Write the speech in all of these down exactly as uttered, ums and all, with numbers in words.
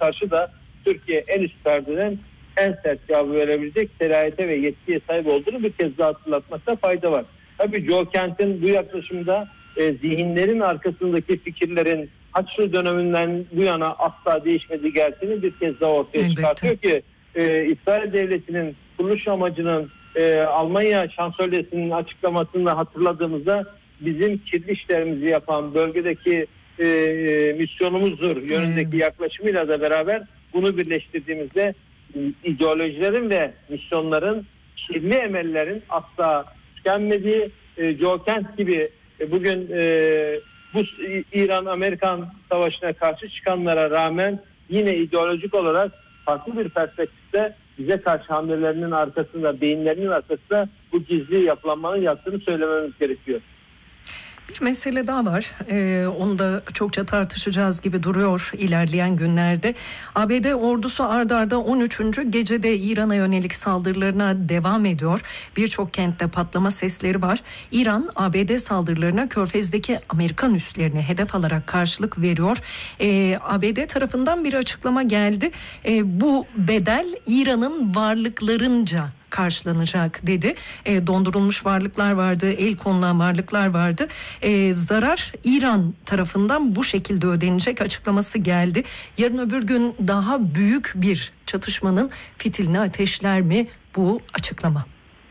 karşı da Türkiye en üst perdeden en sert cevabı verebilecek serayete ve yetkiye sahip olduğunu bir kez daha hatırlatmakta fayda var. Tabii Joe Kent'in bu yaklaşımda e, zihinlerin arkasındaki fikirlerin Haçlı döneminden bu yana asla değişmediği gerçeğini bir kez daha ortaya Elbette. çıkartıyor ki e, İsrail Devleti'nin kuruluş amacının e, Almanya Şansölyesi'nin açıklamasını hatırladığımızda bizim kirli işlerimizi yapan bölgedeki e, misyonumuzdur yönündeki evet. yaklaşımıyla da beraber bunu birleştirdiğimizde ideolojilerin ve misyonların, kirli emellerin asla tükenmediği, e, Joe Kent gibi e, bugün e, bu İran-Amerikan savaşına karşı çıkanlara rağmen yine ideolojik olarak farklı bir perspektifte bize karşı hamlelerinin arkasında, beyinlerinin arkasında bu gizli yapılanmanın yattığını söylememiz gerekiyor. Bir mesele daha var. Ee, onu da çokça tartışacağız gibi duruyor ilerleyen günlerde. A B D ordusu ard arda on üçüncü gecede İran'a yönelik saldırılarına devam ediyor. Birçok kentte patlama sesleri var. İran, A B D saldırılarına Körfez'deki Amerikan üslerini hedef alarak karşılık veriyor. Ee, A B D tarafından bir açıklama geldi. Ee, bu bedel İran'ın varlıklarınca karşılanacak dedi. E, dondurulmuş varlıklar vardı, el konulan varlıklar vardı. E, zarar İran tarafından bu şekilde ödenecek açıklaması geldi. Yarın öbür gün daha büyük bir çatışmanın fitilini ateşler mi bu açıklama?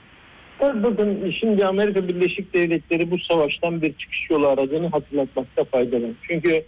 Bakın şimdi Amerika Birleşik Devletleri bu savaştan bir çıkış yolu aradığını hatırlatmakta fayda var. Çünkü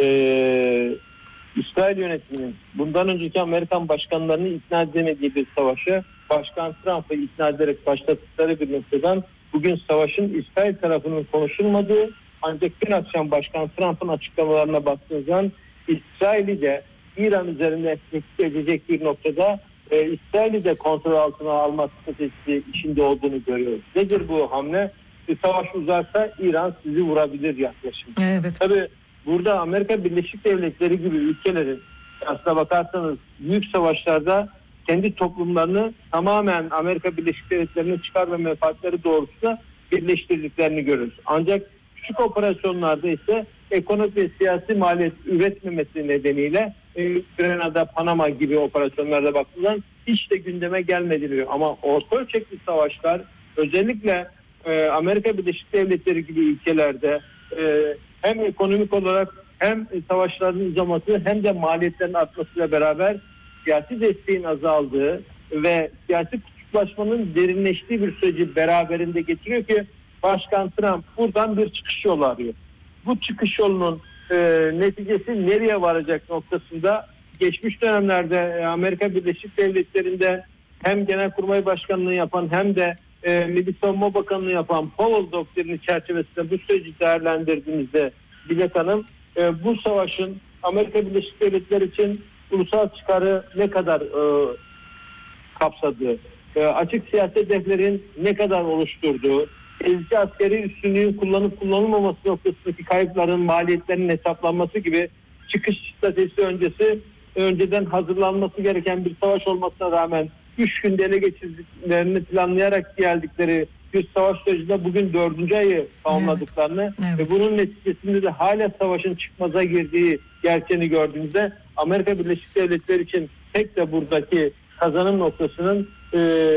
eee İsrail yönetiminin bundan önceki Amerikan başkanlarını ikna edemediği bir savaşı Başkan Trump'ı ikna ederek başlattıkları bir noktadan bugün savaşın İsrail tarafının konuşulmadığı, ancak dün akşam Başkan Trump'ın açıklamalarına baktığınızda İsrail'i de İran üzerinde tehdit edecek bir noktada e, İsrail'i de kontrol altına alma stratejisi içinde olduğunu görüyoruz. Nedir bu hamle? Bir savaş uzarsa İran sizi vurabilir yaklaşım. Evet. Tabii burada Amerika Birleşik Devletleri gibi ülkelerin aslına bakarsanız büyük savaşlarda kendi toplumlarını tamamen Amerika Birleşik Devletleri'nin çıkar ve menfaatleri doğrultusunda birleştirdiklerini görürüz. Ancak küçük operasyonlarda ise ekonomik ve siyasi maliyet üretmemesi nedeniyle e, Grenada, Panama gibi operasyonlarda bakıldığında hiç de gündeme gelmediğini. Ama orta ölçekli savaşlar özellikle e, Amerika Birleşik Devletleri gibi ülkelerde e, hem ekonomik olarak hem savaşların uzaması hem de maliyetlerin artmasıyla beraber siyasi desteğin azaldığı ve siyasi kutuplaşmanın derinleştiği bir süreci beraberinde getiriyor ki Başkan Trump buradan bir çıkış yolu arıyor. Bu çıkış yolunun e, neticesi nereye varacak noktasında geçmiş dönemlerde Amerika Birleşik Devletleri'nde hem Genelkurmay Başkanlığı yapan hem de e, Milli Savunma Bakanlığı yapan Powell doktrini çerçevesinde bu süreci değerlendirdiğimizde Dilek Hanım e, bu savaşın Amerika Birleşik Devletleri için ulusal çıkarı ne kadar e, kapsadığı, e, açık siyasi hedeflerin ne kadar oluşturduğu, ezici askeri üstünlüğün kullanıp kullanılmaması noktasındaki kayıpların maliyetlerinin hesaplanması gibi çıkış stratejisi öncesi önceden hazırlanması gereken bir savaş olmasına rağmen üç günde ele geçirdiklerini planlayarak geldikleri bir savaş sürecinde bugün dördüncü ayı tamamladıklarını evet, evet. ve bunun neticesinde de hala savaşın çıkmaza girdiği gerçeğini gördüğümüzde Amerika Birleşik Devletleri için tek de buradaki kazanım noktasının e,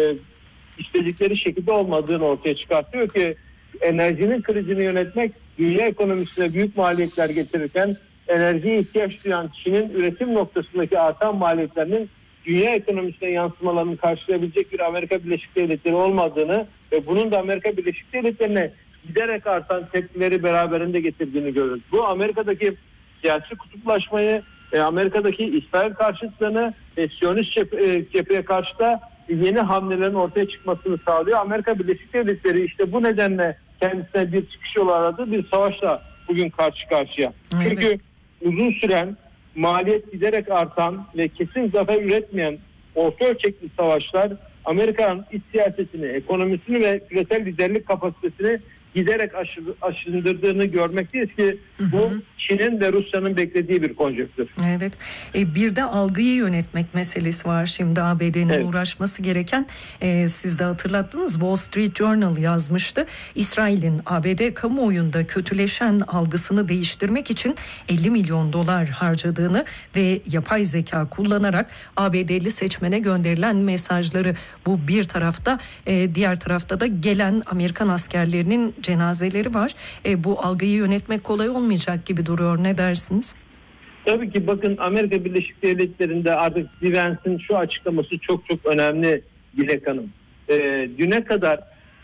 istedikleri şekilde olmadığını ortaya çıkartıyor ki enerjinin krizini yönetmek dünya ekonomisine büyük maliyetler getirirken enerjiye ihtiyaç duyan Çin'in üretim noktasındaki artan maliyetlerinin dünya ekonomisine yansımalarını karşılayabilecek bir Amerika Birleşik Devletleri olmadığını ve bunun da Amerika Birleşik Devletleri'ne giderek artan tepkileri beraberinde getirdiğini görüyoruz. Bu Amerika'daki siyasi kutuplaşmayı, Amerika'daki İsrail karşıtlığını ve Siyonist cepheye karşı da yeni hamlelerin ortaya çıkmasını sağlıyor. Amerika Birleşik Devletleri işte bu nedenle kendisine bir çıkış yolu aradı. Bir savaşla bugün karşı karşıya. Evet. Çünkü uzun süren, maliyet giderek artan ve kesin zafer üretmeyen orta ölçekli savaşlar Amerika'nın iç siyasetini, ekonomisini ve küresel liderlik kapasitesini giderek aşı, aşındırdığını görmekteyiz ki bu Çin'in ve Rusya'nın beklediği bir konjonktür. Evet. E, bir de algıyı yönetmek meselesi var şimdi A B D'nin evet. uğraşması gereken. E, siz de hatırlattınız, Wall Street Journal yazmıştı. İsrail'in A B D kamuoyunda kötüleşen algısını değiştirmek için elli milyon dolar harcadığını ve yapay zeka kullanarak A B D'li seçmene gönderilen mesajları, bu bir tarafta, e, diğer tarafta da gelen Amerikan askerlerinin cenazeleri var. E, bu algıyı yönetmek kolay olmayacak gibi duruyor. Ne dersiniz? Tabii ki bakın, Amerika Birleşik Devletleri'nde artık Vance'in şu açıklaması çok çok önemli Dilek Hanım. E, düne kadar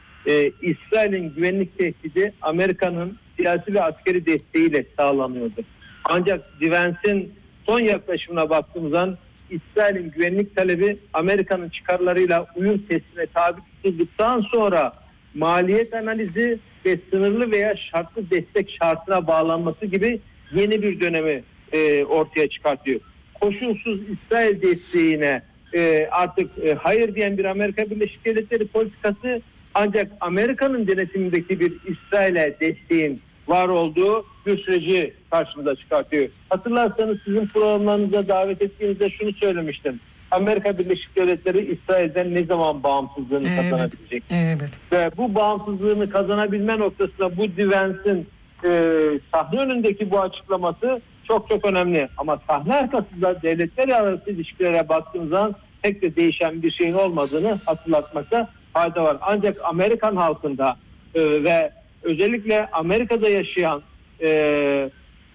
e, İsrail'in güvenlik tehdidi Amerika'nın siyasi ve askeri desteğiyle sağlanıyordu. Ancak Vance'in son yaklaşımına baktığımız zaman İsrail'in güvenlik talebi Amerika'nın çıkarlarıyla uyum testine tabi tutulduktan sonra maliyet analizi ve sınırlı veya şartlı destek şartına bağlanması gibi yeni bir dönemi e, ortaya çıkartıyor. Koşulsuz İsrail desteğine e, artık e, hayır diyen bir Amerika Birleşik Devletleri politikası, ancak Amerika'nın denetimindeki bir İsrail'e desteğin var olduğu bir süreci karşımıza çıkartıyor. Hatırlarsanız sizin programlarınıza davet ettiğinizde şunu söylemiştim. Amerika Birleşik Devletleri İsrail'den ne zaman bağımsızlığını evet, kazanabilecek? Evet. Ve bu bağımsızlığını kazanabilme noktasında bu Vance'in e, sahne önündeki bu açıklaması çok çok önemli. Ama sahne arkasında devletler arası ilişkilere baktığımız zaman pek de değişen bir şeyin olmadığını hatırlatmakta fayda var. Ancak Amerikan halkında e, ve özellikle Amerika'da yaşayan e,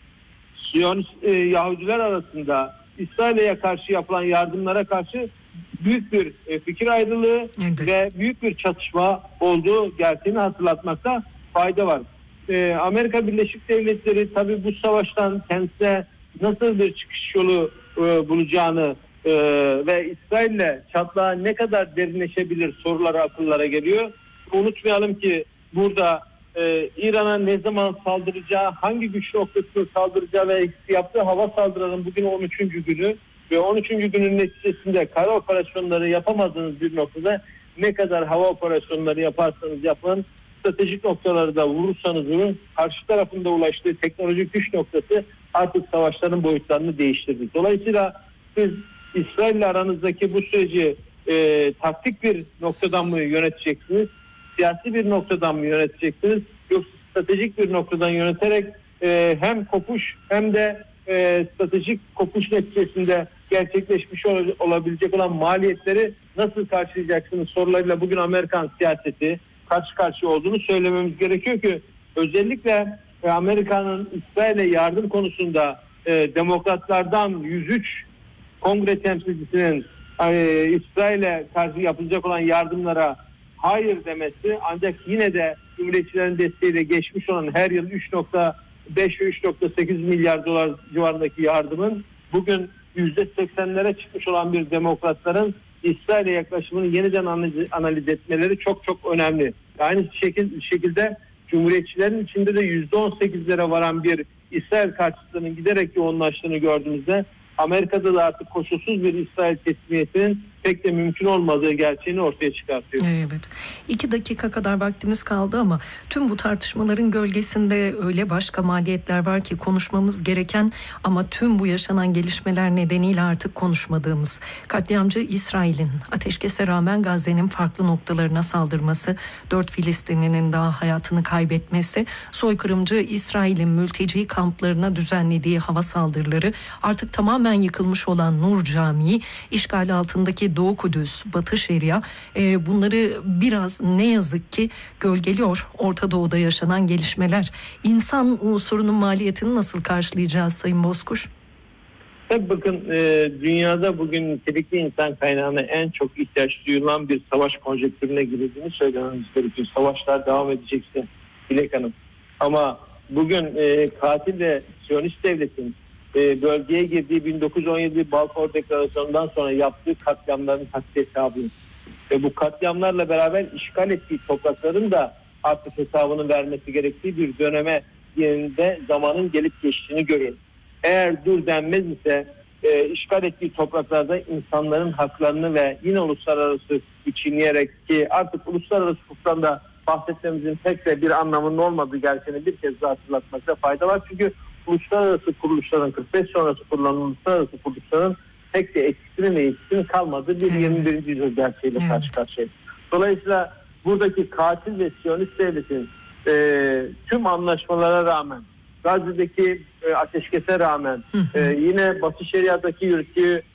Siyonist e, Yahudiler arasında İsrail'e karşı yapılan yardımlara karşı büyük bir e, fikir ayrılığı evet. ve büyük bir çatışma olduğu gerçeğini hatırlatmakta fayda var. E, Amerika Birleşik Devletleri tabii bu savaştan kendisine nasıl bir çıkış yolu e, bulacağını e, ve İsrail'le çatlağa ne kadar derinleşebilir soruları akıllara geliyor. Unutmayalım ki burada Ee, İran'a ne zaman saldıracağı, hangi güç noktasını saldıracağı ve yaptığı hava saldırılarının bugün on üçüncü günü ve on üçüncü günün neticesinde kara operasyonları yapamadığınız bir noktada ne kadar hava operasyonları yaparsanız yapın, stratejik noktaları da vurursanız vurun, karşı tarafında ulaştığı teknolojik güç noktası artık savaşların boyutlarını değiştirdi. Dolayısıyla siz İsrail'le aranızdaki bu süreci e, taktik bir noktadan mı yöneteceksiniz? Siyasi bir noktadan mı yöneteceksiniz, yoksa stratejik bir noktadan yöneterek e, hem kopuş hem de e, stratejik kopuş neticesinde gerçekleşmiş ol, olabilecek olan maliyetleri nasıl karşılayacaksınız sorularıyla bugün Amerikan siyaseti karşı karşıya olduğunu söylememiz gerekiyor ki özellikle e, Amerika'nın İsrail'e yardım konusunda e, demokratlardan yüz üç kongre temsilcisinin e, İsrail'e karşı yapılacak olan yardımlara hayır demesi, ancak yine de Cumhuriyetçilerin desteğiyle geçmiş olan her yıl üç nokta beş ve üç nokta sekiz milyar dolar civarındaki yardımın bugün yüzde seksenlere çıkmış olan bir demokratların İsrail'e yaklaşımını yeniden analiz, analiz etmeleri çok çok önemli. Aynı şekil, şekilde Cumhuriyetçilerin içinde de yüzde on sekizlere varan bir İsrail karşıtlığının giderek yoğunlaştığını gördüğümüzde Amerika'da da artık koşulsuz bir İsrail teslimiyetinin pek de mümkün olmadığı gerçeğini ortaya çıkartıyor. Evet. İki dakika kadar vaktimiz kaldı ama tüm bu tartışmaların gölgesinde öyle başka maliyetler var ki konuşmamız gereken ama tüm bu yaşanan gelişmeler nedeniyle artık konuşmadığımız. Katliamcı İsrail'in ateşkese rağmen Gazze'nin farklı noktalarına saldırması, dört Filistinlinin daha hayatını kaybetmesi, soykırımcı İsrail'in mülteci kamplarına düzenlediği hava saldırıları, artık tamamen yıkılmış olan Nur Camii, işgal altındaki Doğu Kudüs, Batı Şeria, e, bunları biraz ne yazık ki gölgeliyor Orta Doğu'da yaşanan gelişmeler. İnsan unsurunun maliyetini nasıl karşılayacağız Sayın Bozkuş? Tabii bakın, e, dünyada bugün nitelikli insan kaynağına en çok ihtiyaç duyulan bir savaş konjektürüne girildiğini söylememiz gerekiyor. Savaşlar devam edecekse Dilek Hanım. Ama bugün e, katil ve Siyonist devletin e, bölgeye girdiği bin dokuz yüz on yedi Balfour Deklarasyonu'ndan sonra yaptığı katliamların haddi hesabı. Ve bu katliamlarla beraber işgal ettiği toprakların da artık hesabını vermesi gerektiği bir döneme yerinde zamanın gelip geçtiğini görüyoruz. Eğer dur denmez ise e, işgal ettiği topraklarda insanların haklarını ve yine uluslararası çiğneyerek, ki artık uluslararası hukuktan da bahsetmemizin pek de bir anlamının olmadığı gerçeğini bir kez daha hatırlatmakta fayda var. Çünkü uluslararası kuruluşların, kırk beş sonrası kurulan uluslararası kuruluşların pek de etkisinin ve etkisinin kalmadığı bir evet. yirmi birinci yüzyıl gerçeğiyle evet. karşı karşıyayız. Dolayısıyla buradaki katil ve Siyonist devletin e, tüm anlaşmalara rağmen, Gazze'deki e, ateşkese rağmen, e, yine Batı Şeria'daki yürüttüğü